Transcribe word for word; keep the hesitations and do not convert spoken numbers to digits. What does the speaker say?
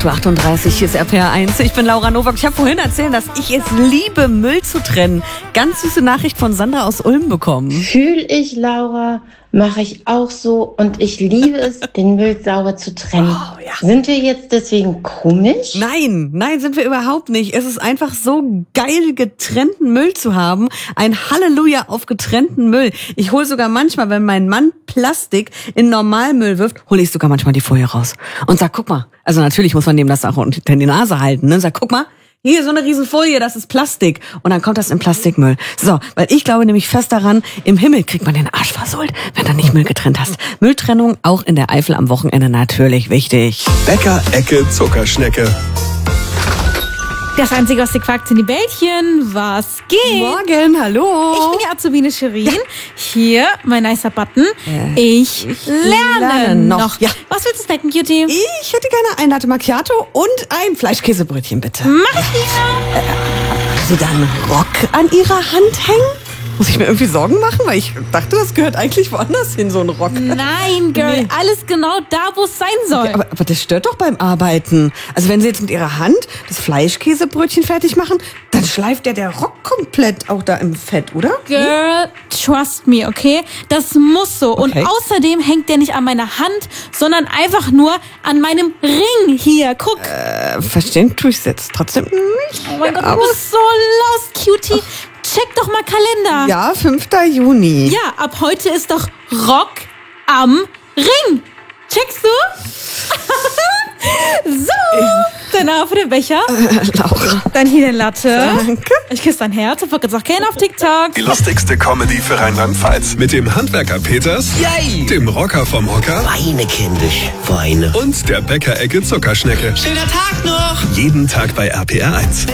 acht Uhr achtunddreißig, hier ist R P R eins. Ich bin Laura Nowak. Ich habe vorhin erzählt, dass ich es liebe, Müll zu trennen. Ganz süße Nachricht von Sandra aus Ulm bekommen. Fühl ich, Laura, mache ich auch so und ich liebe es, den Müll sauber zu trennen. Oh, ja. Sind wir jetzt deswegen komisch? Nein, nein, sind wir überhaupt nicht. Es ist einfach so geil, getrennten Müll zu haben. Ein Halleluja auf getrennten Müll. Ich hole sogar manchmal, wenn mein Mann Plastik in Normalmüll wirft, hole ich sogar manchmal die Folie raus und sag, guck mal. Also natürlich muss man dem das auch unter die Nase halten, ne? Sag, guck mal. Hier, so eine Riesenfolie, das ist Plastik. Und dann kommt das in Plastikmüll. So, weil ich glaube nämlich fest daran, im Himmel kriegt man den Arsch versohlt, wenn du nicht Müll getrennt hast. Mülltrennung auch in der Eifel am Wochenende natürlich wichtig. Bäcker Ecke Zuckerschnecke. Das Einzige, was dir quakt, sind die Bällchen. Was geht? Morgen, hallo. Ich bin die Azubine Shirin. Ja. Hier, mein nicer Button. Äh, ich, ich lerne, lerne noch. noch. Ja. Was willst du snacken, Cutie? Ich hätte gerne ein Latte Macchiato und ein Fleischkäsebrötchen, bitte. Mach ich dir. Äh, Sie da einen Rock an Ihrer Hand hängen? Muss ich mir irgendwie Sorgen machen? Weil ich dachte, das gehört eigentlich woanders hin, so ein Rock. Nein, Girl, nee. Alles genau da, wo es sein soll. Okay, aber, aber das stört doch beim Arbeiten. Also wenn Sie jetzt mit Ihrer Hand das Fleischkäsebrötchen fertig machen, dann schleift ja der Rock komplett auch da im Fett, oder? Girl, trust me, okay? Das muss so. Okay. Und außerdem hängt der nicht an meiner Hand, sondern einfach nur an meinem Ring hier. Guck. Äh, verstehen tue ich es jetzt trotzdem nicht. Oh mein Gott, du bist so lost, Cutie. Oh. Check doch mal Kalender. Ja, fünfter Juni. Ja, ab heute ist doch Rock am Ring. Checkst du? So, dann auf den Becher. Äh, Laura. Dann hier den Latte. Danke. Ich küsse dein Herz und vergiss auch keinen auf TikTok. Die lustigste Comedy für Rheinland-Pfalz. Mit dem Handwerker Peters, Yay. Dem Rocker vom Hocker Weine, kindisch, Weine. Und der Bäcker Ecke Zuckerschnecke. Schöner Tag noch. Jeden Tag bei R P R eins.